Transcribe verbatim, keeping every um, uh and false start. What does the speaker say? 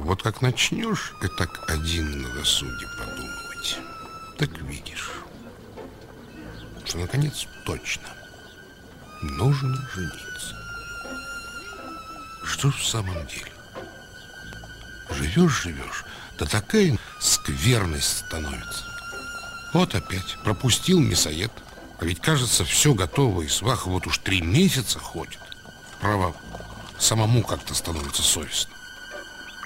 Вот как начнешь и так один на досуге подумывать, так видишь, что наконец точно нужно жениться. Что ж в самом деле? Живешь-живешь, да такая скверность становится. Вот опять пропустил мясоед. А ведь, кажется, все готово, и сваха вот уж три месяца ходит. Право, самому как-то становится совестно.